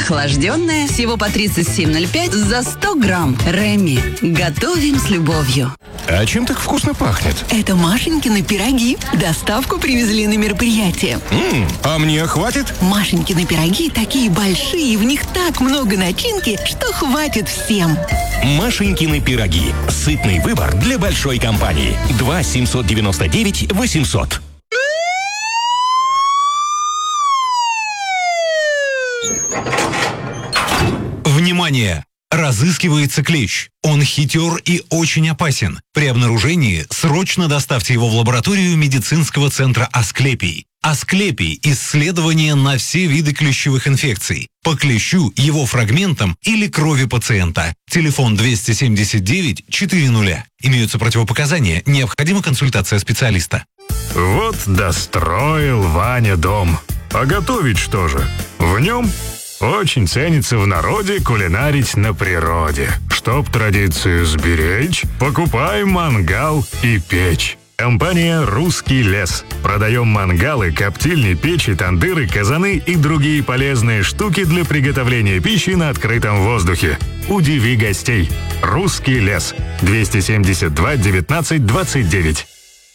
Охлажденная всего по 37,05 за 100 грамм. Реми. Готовим с любовью. А чем так вкусно пахнет? Это Машенькины пироги. Доставку привезли на мероприятие. А мне хватит? Машенькины пироги такие большие, в них так много начинки, что хватит всем. Машенькины пироги. Сытный выбор для большой компании. 2 799 800. Внимание! Разыскивается клещ. Он хитер и очень опасен. При обнаружении срочно доставьте его в лабораторию медицинского центра Асклепий. Асклепий – исследование на все виды клещевых инфекций. По клещу, его фрагментам или крови пациента. Телефон 279 400. Имеются противопоказания. Необходима консультация специалиста. Вот достроил Ваня дом. А готовить что же? В нем очень ценится в народе кулинарить на природе. Чтоб традицию сберечь, покупаем мангал и печь. Компания «Русский лес». Продаем мангалы, коптильни, печи, тандыры, казаны и другие полезные штуки для приготовления пищи на открытом воздухе. Удиви гостей. «Русский лес». 272 19 29.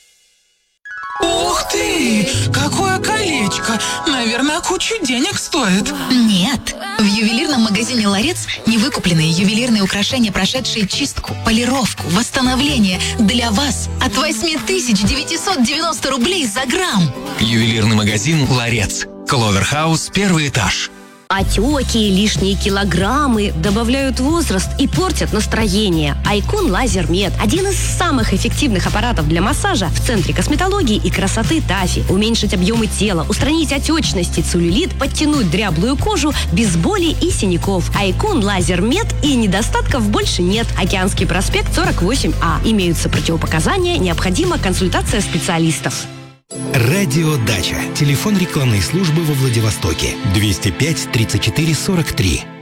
Ух ты! Какое колечко! Наверное, кучу денег стоит. Нет. В ювелирном магазине «Ларец» невыкупленные ювелирные украшения, прошедшие чистку, полировку, восстановление для вас от 8990 рублей за грамм. Ювелирный магазин «Ларец». Кловерхаус, 1 этаж. Отеки, лишние килограммы добавляют возраст и портят настроение. Айкон Лазер Мед – один из самых эффективных аппаратов для массажа в центре косметологии и красоты Тафи. Уменьшить объемы тела, устранить отечность и целлюлит, подтянуть дряблую кожу без боли и синяков. Айкон Лазер Мед, и недостатков больше нет. Океанский проспект 48А. Имеются противопоказания, необходима консультация специалистов. Радио Дача. Телефон рекламной службы во Владивостоке. 205 34 43.